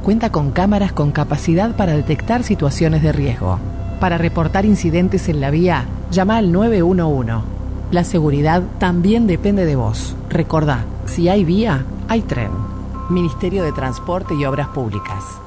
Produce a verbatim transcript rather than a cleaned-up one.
cuenta con cámaras con capacidad para detectar situaciones de riesgo. Para reportar incidentes en la vía, llama al nueve uno uno. La seguridad también depende de vos. Recordá, si hay vía, hay tren. Ministerio de Transporte y Obras Públicas.